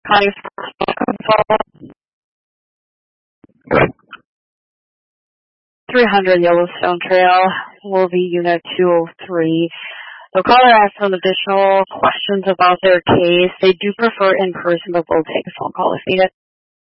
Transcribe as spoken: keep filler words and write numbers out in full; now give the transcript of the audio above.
Connie three hundred Yellowstone Trail will be Unit two oh three. The caller asked some additional questions about their case. They do prefer in person, but will take a phone call if needed.